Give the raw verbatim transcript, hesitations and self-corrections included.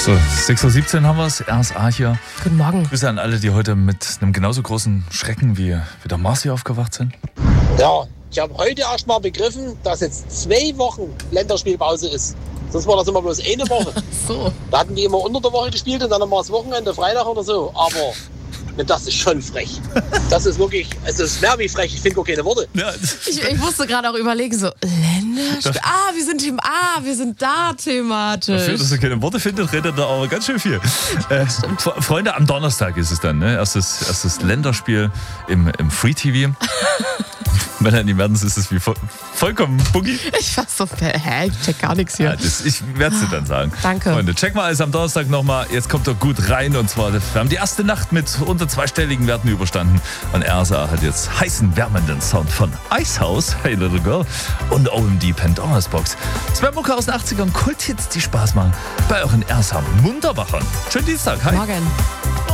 So, sechs Uhr siebzehn haben wir es, R S A hier. Guten Morgen. Grüße an alle, die heute mit einem genauso großen Schrecken wie, wie der Marci aufgewacht sind. Ja, ich habe heute erst mal begriffen, dass jetzt zwei Wochen Länderspielpause ist. Sonst war das immer bloß eine Woche. So. Da hatten die immer unter der Woche gespielt und dann nochmal das Wochenende, Freitag oder so. Aber das ist schon frech. Das ist wirklich, also es ist mehr wie frech, ich finde gar keine Worte. Ja, Ich, ich musste gerade auch überlegen, so, Länderspiel. Ah, wir sind Team A, wir sind da thematisch. dafür, dass ihr keine Worte findet, redet er aber ganz schön viel. Äh, F- Freunde, am Donnerstag ist es dann, ne? Erstes, erstes Länderspiel im, im Free-T V. Melanie Mertens ist es wie voll, vollkommen buggy. Ich war so, hä, ich check gar nichts hier. Ja, das, ich werde es dir dann sagen. Danke. Freunde, check mal alles am Donnerstag nochmal. Jetzt kommt er gut rein. Und zwar, wir haben die erste Nacht mit unter zweistelligen Werten überstanden. Und R S A hat jetzt heißen, wärmenden Sound von Icehouse, Hey Little Girl, und O M D Pandora's Box. Zwei Mucke aus den achtzigern, Kulthits, die Spaß machen bei euren R S A Munterwachern. Schönen Dienstag, hi. Morgen.